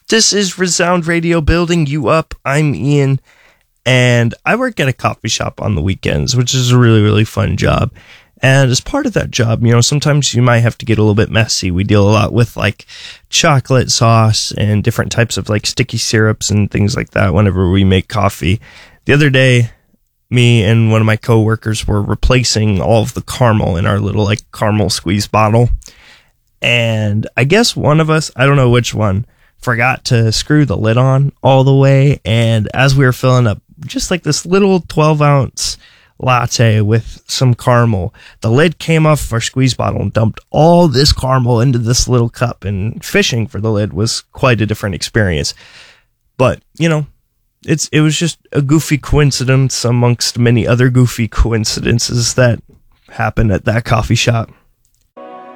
This is Resound Radio, building you up. I'm Ian, and I work at a coffee shop on the weekends, which is a really, really fun job. And as part of that job, sometimes you might have to get a little bit messy. We deal a lot with like chocolate sauce and different types of like sticky syrups and things like that whenever we make coffee. The other day, me and one of my coworkers were replacing all of the caramel in our little like caramel squeeze bottle. And I guess one of us, I don't know which one, forgot to screw the lid on all the way. And as we were filling up just like this little 12-ounce latte with some caramel, the lid came off of our squeeze bottle and dumped all this caramel into this little cup. And fishing for the lid was quite a different experience. But, it was just a goofy coincidence amongst many other goofy coincidences that happened at that coffee shop.